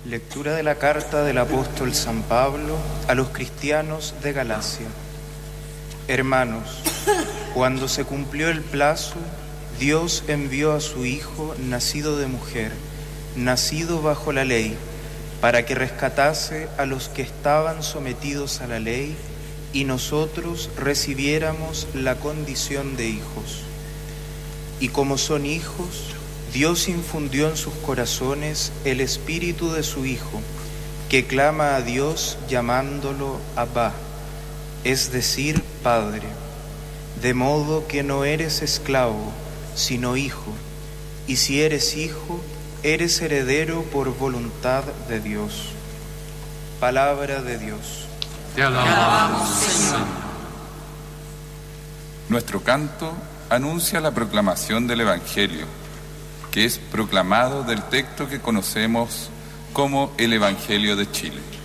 Lectura de la carta del apóstol San Pablo a los cristianos de Galacia. Hermanos, cuando se cumplió el plazo, Dios envió a su Hijo, nacido de mujer, nacido bajo la ley, para que rescatase a los que estaban sometidos a la ley y nosotros recibiéramos la condición de hijos. Y como son hijos, Dios infundió en sus corazones el espíritu de su Hijo, que clama a Dios llamándolo Abba, es decir, Padre. De modo que no eres esclavo, sino hijo, y si eres hijo, eres heredero por voluntad de Dios. Palabra de Dios. Te alabamos, Señor. Nuestro canto anuncia la proclamación del Evangelio, que es proclamado del texto que conocemos como el Evangelio de Chile.